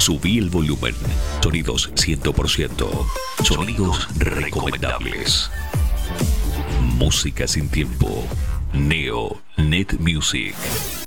Subí el volumen. Sonidos 100%. Sonidos recomendables. Música sin tiempo. Neo Net Music.